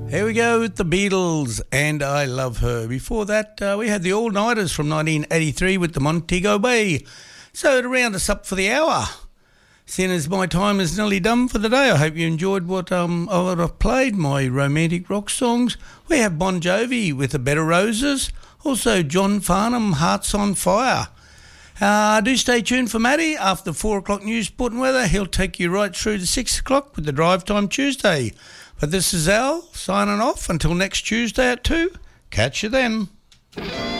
Here we go with the Beatles and I Love Her. Before that, we had the All-Nighters from 1983 with the Montego Bay. So to round us up for the hour, seeing as my time is nearly done for the day, I hope you enjoyed what I've played, my romantic rock songs. We have Bon Jovi with The Bed of Roses, also John Farnham, Hearts on Fire. Do stay tuned for Matty after 4 o'clock news, sport and weather. He'll take you right through to 6 o'clock with the Drive Time Tuesday. But this is Al signing off until next Tuesday at 2. Catch you then.